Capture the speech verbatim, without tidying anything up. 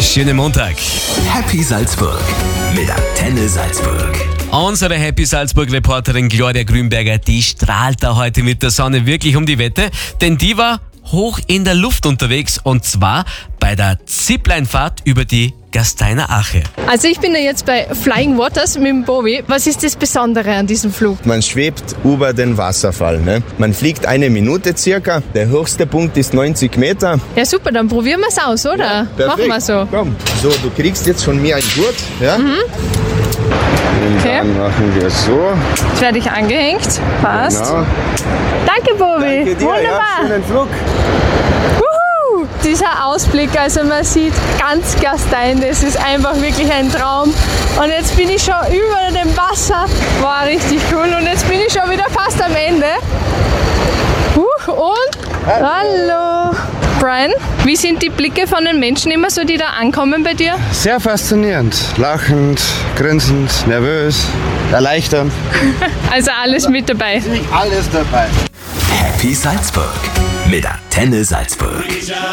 schönen Montag. Happy Salzburg mit Antenne Salzburg. Unsere Happy Salzburg-Reporterin Gloria Grünberger, die strahlt da heute mit der Sonne wirklich um die Wette, denn die war hoch in der Luft unterwegs und zwar bei der Zipline-Fahrt über die Gasteiner Ache. Also ich bin ja jetzt bei Flying Waters mit dem Bovi. Was ist das Besondere an diesem Flug? Man schwebt über den Wasserfall. Ne? Man fliegt eine Minute circa. Der höchste Punkt ist neunzig Meter. Ja super, dann probieren wir es aus, oder? Ja, machen wir so. Komm. So, du kriegst jetzt von mir ein Gurt. Ja? Mhm. Und Okay. dann machen wir so. Jetzt werde ich angehängt. Passt. Genau. Danke, Bovi. Danke dir, Wunderbar. ja, schönen Flug. Wuhu! Dieser Ausblick, also man sieht ganz Gastein, das ist einfach wirklich ein Traum. Und jetzt bin ich schon über dem Wasser, war richtig cool. Und jetzt bin ich schon wieder fast am Ende. Huch, und hallo. Brian, wie sind die Blicke von den Menschen immer so, die da ankommen bei dir? Sehr faszinierend. Lachend, grinsend, nervös, erleichternd. Also alles mit dabei. Alles dabei. Happy Salzburg mit Antenne Salzburg.